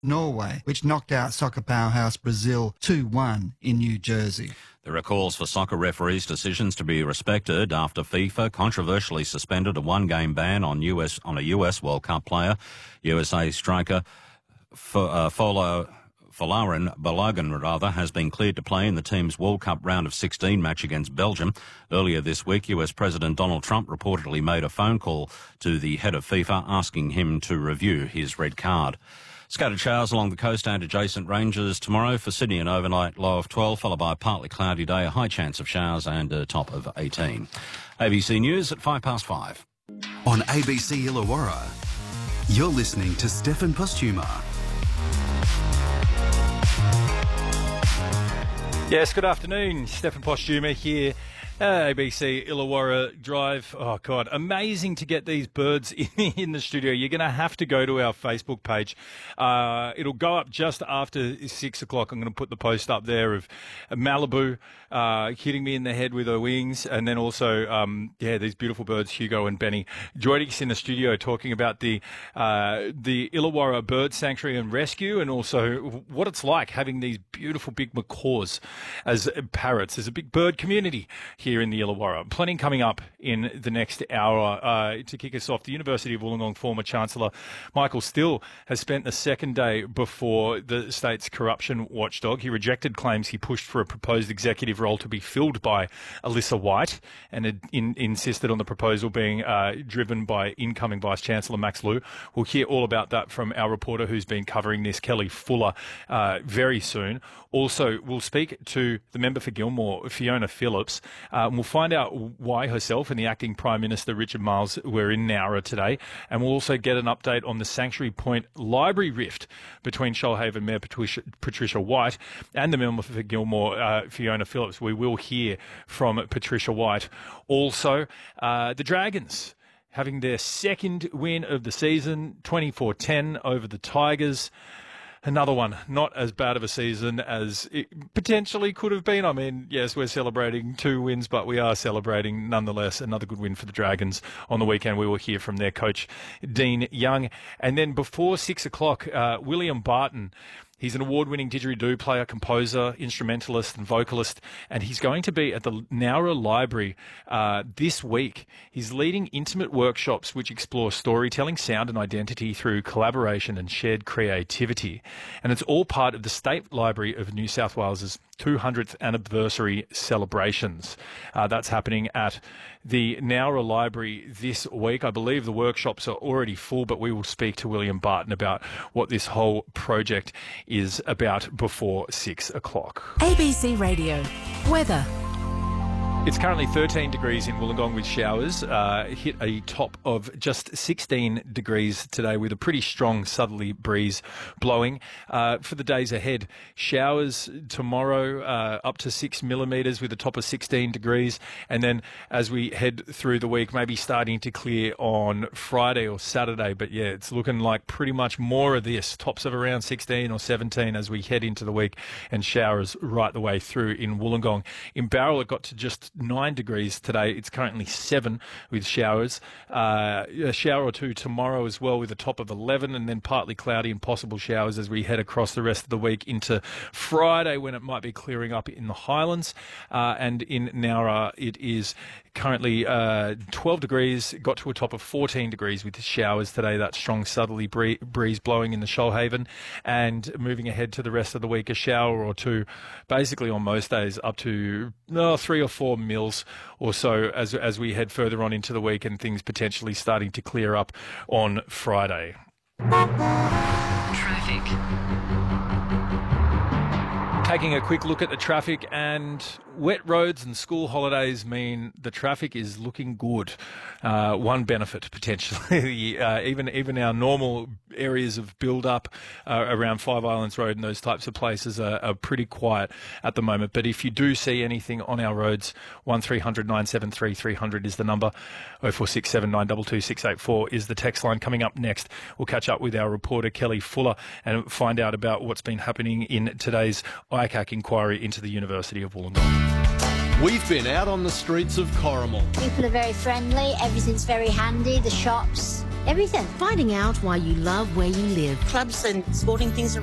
Norway, which knocked out soccer powerhouse Brazil 2-1 in New Jersey. There are calls for soccer referees' decisions to be respected after FIFA controversially suspended a one-game ban on a US World Cup player. USA striker Folarin Balogun has been cleared to play in the team's World Cup round of 16 match against Belgium. Earlier this week, US President Donald Trump reportedly made a phone call to the head of FIFA asking him to review his red card. Scattered showers along the coast and adjacent ranges tomorrow. For Sydney, an overnight low of 12, followed by a partly cloudy day, a high chance of showers and a top of 18. ABC News at 5:05. On ABC Illawarra, you're listening to Stefan Postuma. Yes, good afternoon. Stefan Postuma here. ABC Illawarra Drive. Oh, God, amazing to get these birds in the studio. You're going to have to go to our Facebook page. It'll go up just after 6 o'clock. I'm going to put the post up there of Malibu hitting me in the head with her wings. And then also, these beautiful birds, Hugo and Benny, joining us in the studio talking about the Illawarra Bird Sanctuary and Rescue, and also what it's like having these beautiful big macaws as parrots. There's a big bird community here in the Illawarra. Plenty coming up in the next hour. To kick us off, the University of Wollongong former Chancellor Michael Still has spent the second day before the state's corruption watchdog. He rejected claims he pushed for a proposed executive role to be filled by Alyssa White, and insisted on the proposal being driven by incoming Vice-Chancellor Max Liu. We'll hear all about that from our reporter who's been covering this, Kelly Fuller, very soon. Also, we'll speak to the member for Gilmore, Fiona Phillips. We'll find out why herself and the acting Prime Minister Richard Marles were in Nowra today. And we'll also get an update on the Sanctuary Point Library rift between Shoalhaven Mayor Patricia White and the member for Gilmore, Fiona Phillips. We will hear from Patricia White. Also, the Dragons having their second win of the season, 24-10 over the Tigers. Another one, not as bad of a season as it potentially could have been. I mean, yes, we're celebrating 2 wins, but we are celebrating nonetheless another good win for the Dragons. On the weekend, we will hear from their coach, Dean Young. And then before 6 o'clock, William Barton. He's an award-winning didgeridoo player, composer, instrumentalist and vocalist, and he's going to be at the Nowra Library this week. He's leading intimate workshops which explore storytelling, sound and identity through collaboration and shared creativity. And it's all part of the State Library of New South Wales's 200th anniversary celebrations. That's happening at the Nowra Library this week. I believe the workshops are already full, but we will speak to William Barton about what this whole project is about before 6 o'clock. ABC Radio. Weather. It's currently 13 degrees in Wollongong with showers. Hit a top of just 16 degrees today with a pretty strong southerly breeze blowing. For the days ahead, showers tomorrow up to 6 millimetres with a top of 16 degrees. And then as we head through the week, maybe starting to clear on Friday or Saturday. But yeah, it's looking like pretty much more of this. Tops of around 16 or 17 as we head into the week, and showers right the way through in Wollongong. In Bowral, it got to just 9 degrees today. It's currently 7 with showers. A shower or two tomorrow as well with a top of 11, and then partly cloudy and possible showers as we head across the rest of the week into Friday, when it might be clearing up in the Highlands. And in Nowra, it is currently 12 degrees, got to a top of 14 degrees with showers today. That strong southerly breeze blowing in the Shoalhaven. And moving ahead to the rest of the week, a shower or two basically on most days, up to 3 or 4 mils or so as we head further on into the week, and things potentially starting to clear up on Friday. Traffic. Taking a quick look at the traffic, and wet roads and school holidays mean the traffic is looking good. One benefit potentially, even our normal areas of build-up around Five Islands Road and those types of places are pretty quiet at the moment. But if you do see anything on our roads, 1300 973 300 is the number. 0467 922 684 is the text line. Coming up next, we'll catch up with our reporter Kelly Fuller and find out about what's been happening in today's ICAC inquiry into the University of Wollongong. We've been out on the streets of Corrimal. People are very friendly, everything's very handy, the shops, Everything. Finding out why you love where you live. Clubs and sporting things